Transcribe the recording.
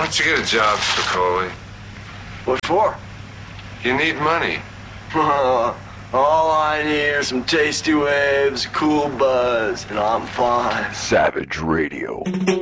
Why don't you get a job, Spicoli? What for? You need money. All I need are some tasty waves, cool buzz, and I'm fine. Savage Radio.